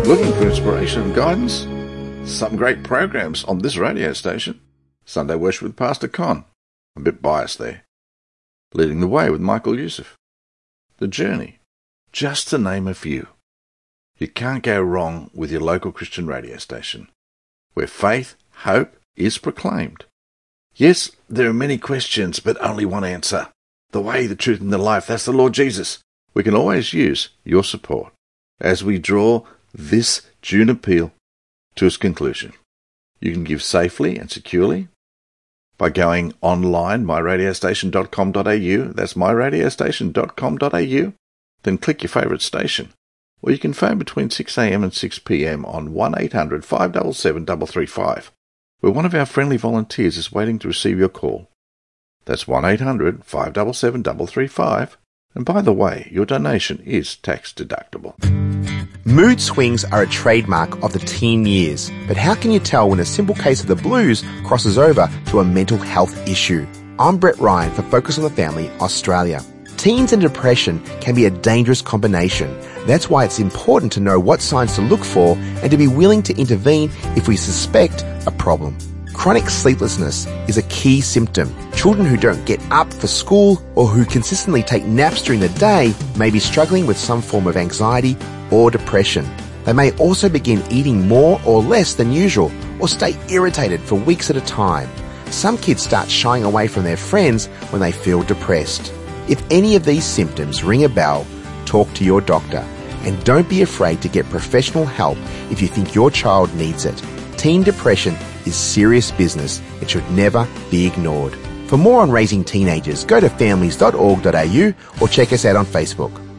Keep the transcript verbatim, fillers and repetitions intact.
Looking for inspiration and guidance? Some great programs on this radio station. Sunday Worship with Pastor Con. I'm a bit biased there. Leading the Way with Michael Youssef. The Journey. Just to name a few. You can't go wrong with your local Christian radio station, where faith, hope is proclaimed. Yes, there are many questions, but only one answer. The way, the truth, and the life, that's the Lord Jesus. We can always use your support as we draw this June appeal to its conclusion. You can give safely and securely by going online, my radio station dot com dot a u. That's my radio station dot com dot a u. Then click your favourite station. Or you can phone between six a m and six p m on one eight hundred, five seven seven, three three five, where one of our friendly volunteers is waiting to receive your call. That's one eight hundred, five seven seven, three three five. And by the way, your donation is tax deductible. Mood swings are a trademark of the teen years, but how can you tell when a simple case of the blues crosses over to a mental health issue? I'm Brett Ryan for Focus on the Family Australia. Teens and depression can be a dangerous combination. That's why it's important to know what signs to look for and to be willing to intervene if we suspect a problem. Chronic sleeplessness is a key symptom. Children who don't get up for school or who consistently take naps during the day may be struggling with some form of anxiety or depression. They may also begin eating more or less than usual or stay irritated for weeks at a time. Some kids start shying away from their friends when they feel depressed. If any of these symptoms ring a bell, talk to your doctor. And don't be afraid to get professional help if you think your child needs it. Teen depression is serious business. It should never be ignored. For more on raising teenagers, go to families dot org dot a u or check us out on Facebook.